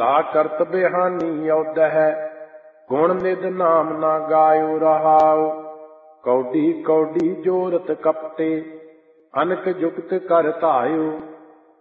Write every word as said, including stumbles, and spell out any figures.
ਭਲਾ ਕਰਤ ਬਿਹਾਨੀ ਔਦਹਿ, ਗੁਣ ਨਿਧ ਨਾਮ ਨਾ ਗਾਇਓ ਰਹਾਉ। ਕੌਡੀ ਕੌਡੀ ਜੋਰਤ ਕਪਟੇ, ਅਨਕ ਜੁਗਤ ਕਰ ਧਾਇਓ।